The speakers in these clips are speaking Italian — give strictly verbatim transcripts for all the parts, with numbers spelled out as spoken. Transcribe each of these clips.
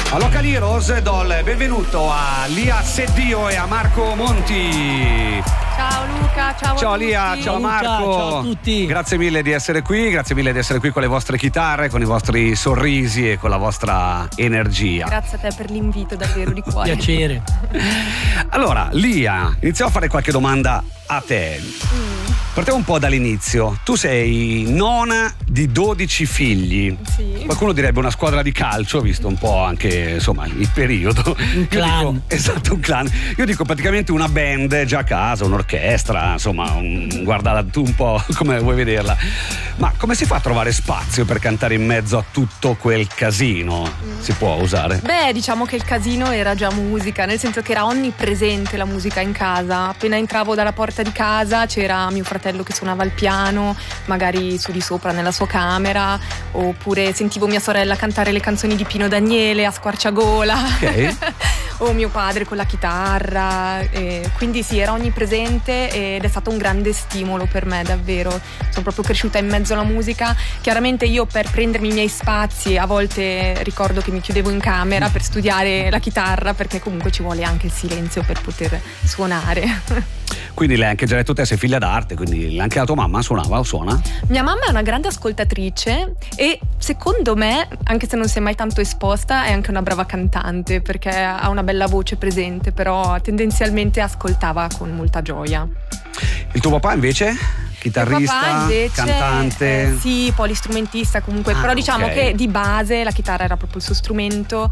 Allora Caliros, do il benvenuto a Lia Seddio e a Marco Monti. Ciao Luca, ciao. Ciao a Lia, tutti. ciao Marco. Luca, ciao a tutti. Grazie mille di essere qui, grazie mille di essere qui con le vostre chitarre, con i vostri sorrisi e con la vostra energia. Grazie a te per l'invito, davvero di cuore. Piacere. Allora, Lia, iniziamo a fare qualche domanda a te. Mm. Partiamo un po' dall'inizio. Tu sei nona di dodici figli. Sì. Qualcuno direbbe una squadra di calcio, visto un po' anche insomma il periodo. Un clan. Io dico, esatto, un clan. Io dico praticamente una band già a casa, un'orchestra, insomma, un, guarda tu un po' come vuoi vederla. Ma come si fa a trovare spazio per cantare in mezzo a tutto quel casino? Mm. Si può usare? Beh, diciamo che il casino era già musica, nel senso che era onnipresente la musica in casa. Appena entravo dalla porta di casa c'era mio fratello che suonava il piano, magari su di sopra nella sua camera, oppure sentivo mia sorella cantare le canzoni di Pino Daniele a squarciagola. Ok. O mio padre con la chitarra, e quindi sì, era onnipresente ed è stato un grande stimolo per me, davvero. Sono proprio cresciuta in mezzo alla musica. Chiaramente io, per prendermi i miei spazi, a volte ricordo che mi chiudevo in camera per studiare la chitarra, perché comunque ci vuole anche il silenzio per poter suonare. Quindi l'hai anche già detto te, sei figlia d'arte, quindi anche la tua mamma suonava o suona? Mia mamma è una grande ascoltatrice e secondo me, anche se non si è mai tanto esposta, è anche una brava cantante, perché ha una bella voce presente, però tendenzialmente ascoltava con molta gioia. Il tuo papà invece? Chitarrista, Mio papà invece, cantante? Eh, sì, polistrumentista comunque, Ah, però diciamo ok. che di base la chitarra era proprio il suo strumento,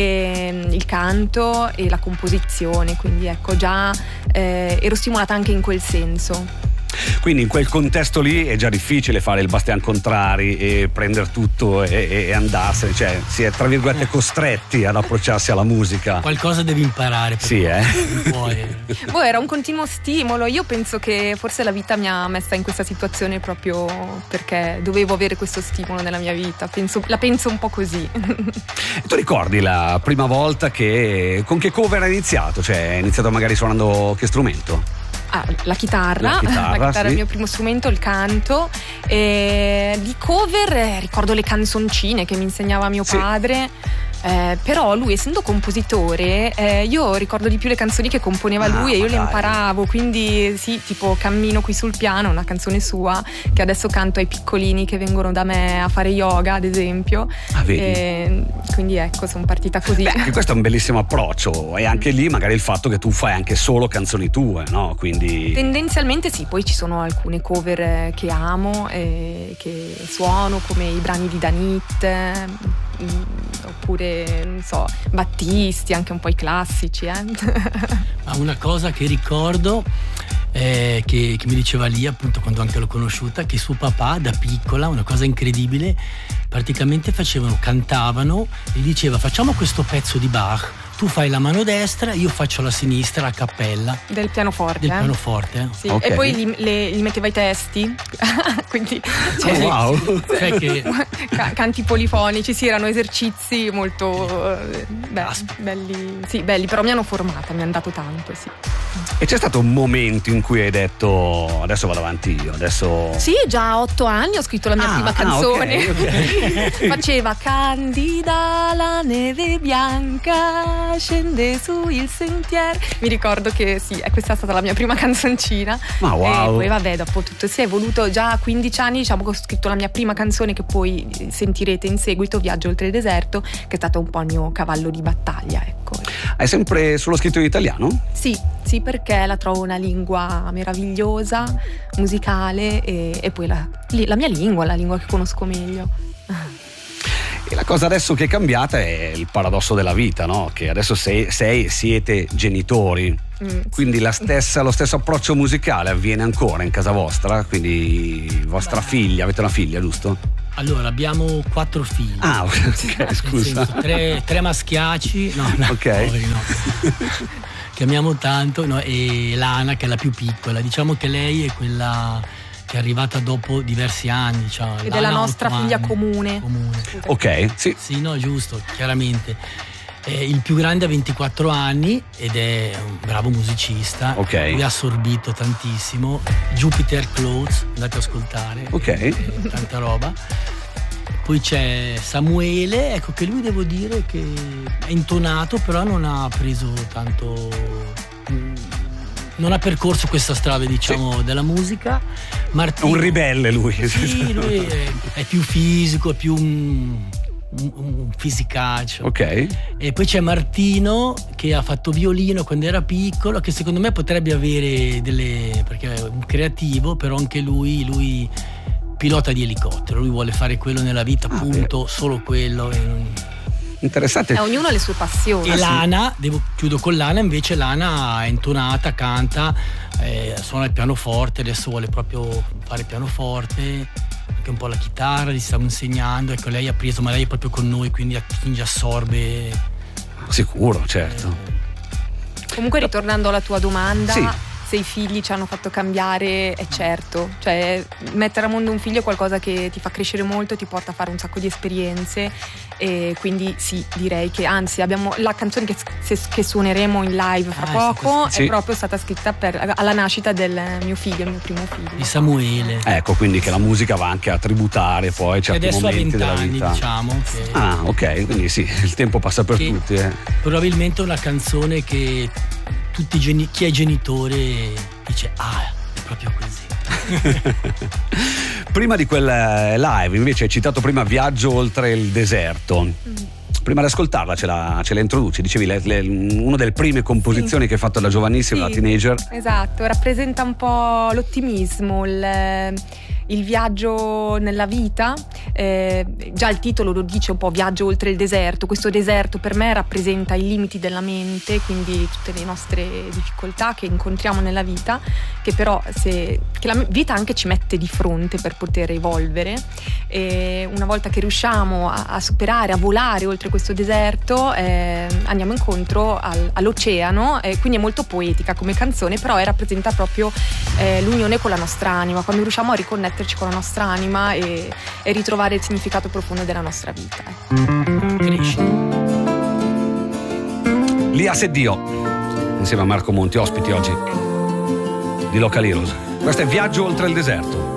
e il canto e la composizione, quindi ecco, già eh, ero stimolata anche in quel senso. Quindi in quel contesto lì è già difficile fare il bastian contrari e prendere tutto e, e andarsene, cioè si è tra virgolette costretti ad approcciarsi alla musica. Qualcosa devi imparare. Per Sì, eh. Non puoi. Boh, era un continuo stimolo. Io penso che forse la vita mi ha messa in questa situazione proprio perché dovevo avere questo stimolo nella mia vita. Penso, la penso un po' così. E tu ricordi la prima volta che con che cover hai iniziato? Cioè hai iniziato magari suonando che strumento? Ah, la chitarra, La chitarra, la chitarra sì. è il mio primo strumento, il canto. E di cover eh, ricordo le canzoncine che mi insegnava mio Sì. padre. Eh, però lui, essendo compositore, eh, io ricordo di più le canzoni che componeva Ah, lui e io ma le dai. imparavo, quindi sì, tipo Cammino qui sul piano, una canzone sua che adesso canto ai piccolini che vengono da me a fare yoga, ad esempio. Ah, vedi? E quindi ecco, sono partita così. Beh, anche questo è un bellissimo approccio, e anche lì magari il fatto che tu fai anche solo canzoni tue, no? Quindi Tendenzialmente sì, poi ci sono alcune cover eh, che amo e che suono, come i brani di Danit, eh, mm, oppure non so, Battisti, anche un po' i classici, eh. Ma una cosa che ricordo eh, che, che mi diceva lì, appunto, quando anche l'ho conosciuta, che suo papà da piccola, una cosa incredibile, praticamente facevano, cantavano, e diceva: facciamo questo pezzo di Bach, tu fai la mano destra, io faccio la sinistra a cappella Del pianoforte. del eh. pianoforte. Sì. Ok. E poi gli, le- gli metteva i testi, quindi cioè, Oh, wow. Cioè che ca- canti polifonici, sì, erano esercizi molto eh, be- Caspita. belli, sì, belli, però mi hanno formata, mi hanno dato tanto, sì. E c'è stato un momento in cui hai detto adesso vado avanti io, adesso Sì, già a otto anni ho scritto la mia Ah, prima ah, canzone. ok, ok. Faceva Candida la neve bianca scende su il sentiero. Mi ricordo che sì, eh, questa è stata la mia prima canzoncina. Ma wow. E poi vabbè, dopo tutto si è evoluto. Già a quindici anni, diciamo che ho scritto la mia prima canzone, che poi sentirete in seguito, Viaggio oltre il deserto, che è stato un po' il mio cavallo di battaglia, ecco. Hai sempre solo scritto in italiano? Sì, sì, perché la trovo una lingua meravigliosa, musicale, e, e poi la, la mia lingua, la lingua che conosco meglio. E la cosa adesso che è cambiata è il paradosso della vita, no? Che adesso sei, sei siete genitori, Mm, quindi la stessa, lo stesso approccio musicale avviene ancora in casa vostra, quindi vostra Beh. figlia, avete una figlia, giusto? allora abbiamo quattro figli. Ah, ok, Nel scusa. senso, tre, tre maschiacci, no, no, Ok. poveri, no. Che amiamo tanto, no, e Lana, che è la più piccola. Diciamo che lei è quella che è arrivata dopo diversi anni, diciamo. Ed è Lana la ha nostra otto figlia anni. comune. comune. Ok, sì. Sì, no, giusto, chiaramente. Eh, il più grande ha ventiquattro anni ed è un bravo musicista. Ok. Lui ha assorbito tantissimo. Jupiter Clothes, andate ad ascoltare. Ok. Tanta roba. Poi c'è Samuele, ecco che lui devo dire che è intonato, però non ha preso tanto, non ha percorso questa strada, diciamo, sì, della musica. Martino, un ribelle lui. Sì, lui è, è più fisico, è più un, un, un fisicaccio. Ok. E poi c'è Martino che ha fatto violino quando era piccolo, che secondo me potrebbe avere delle, perché è un creativo, però anche lui lui pilota di elicottero, lui vuole fare quello nella vita, ah, appunto, beh, solo quello. Interessante. Eh, ognuno ha le sue passioni. E Lana, devo, chiudo con Lana, invece Lana è intonata, canta, eh, suona il pianoforte, adesso vuole proprio fare pianoforte, anche un po' la chitarra, gli stiamo insegnando, ecco, lei ha preso, ma lei è proprio con noi, quindi attinge, assorbe. Sicuro, certo. Eh. Comunque, ritornando alla tua domanda, sì, se i figli ci hanno fatto cambiare, è certo, cioè mettere a mondo un figlio è qualcosa che ti fa crescere molto, ti porta a fare un sacco di esperienze, e quindi sì, direi che anzi abbiamo la canzone che, che suoneremo in live fra ah, poco è, sì, proprio stata scritta per, alla nascita del mio figlio, il mio primo figlio, di Samuele. Ecco, quindi che la musica va anche a tributare poi certi adesso momenti della anni, vita, diciamo che ah, ok, quindi sì, il tempo passa per tutti, eh. Probabilmente una canzone che tutti i geni- chi è genitore dice ah, è proprio così. Prima di quel live invece hai citato prima Viaggio oltre il deserto. Mm. Prima di ascoltarla ce la, ce la introduci, dicevi le, le, una delle prime composizioni, sì, che hai fatto da giovanissima, sì, da teenager. Esatto, rappresenta un po' l'ottimismo, il, il viaggio nella vita, eh, già il titolo lo dice un po', Viaggio oltre il deserto. Questo deserto per me rappresenta i limiti della mente, quindi tutte le nostre difficoltà che incontriamo nella vita, che però se, che la vita anche ci mette di fronte per poter evolvere, e una volta che riusciamo a, a superare, a volare oltre questo deserto, eh, andiamo incontro al, all'oceano, e quindi è molto poetica come canzone, però è, rappresenta proprio eh, l'unione con la nostra anima, quando riusciamo a riconnetterci con la nostra anima e, e ritrovare il significato profondo della nostra vita. Cresci. Lias e Dio insieme a Marco Monti, ospiti oggi di Local Heroes. Questo è Viaggio oltre il deserto.